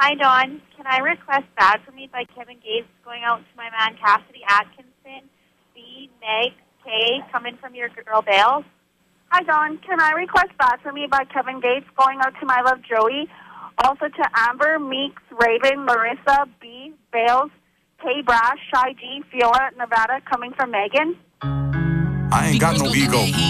Hi, Dawn. Can I request Bad for Me by Kevin Gates going out to my man Cassidy Atkinson? B, Meg, K, coming from your girl Bales? Hi, Dawn. Can I request Bad for Me by Kevin Gates going out to my love Joey? Also to Amber, Meeks, Raven, Larissa, B, Bales, K, Brash, Shy G, Fiona, Nevada, coming from Megan. I ain't got no ego.